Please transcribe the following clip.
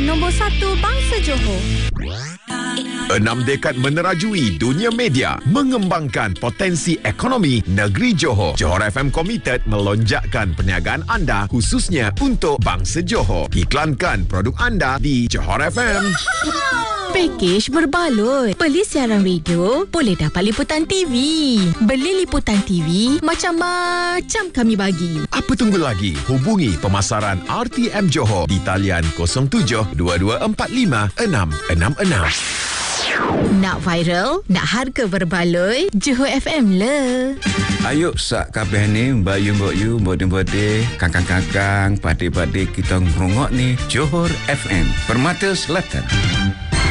Talian nombor 1 Bangsa Johor. 6 dekad menerajui dunia media, mengembangkan potensi ekonomi negeri Johor. Johor FM komited melonjakkan perniagaan anda khususnya untuk bangsa Johor. Iklankan produk anda di Johor FM. Pakej berbaloi. Beli siaran radio, boleh dapat liputan TV. Beli liputan TV, macam-macam kami bagi. Apa tunggu lagi? Hubungi pemasaran RTM Johor di talian 07 2245 666. Nak viral, nak harga berbaloi, Johor FM le. Ayuk sak kabeh ni, bayu mbok yu, mbok-mbok kakang-kakang, padik-padik kita ngerungok ni Johor FM, Permata Selatan.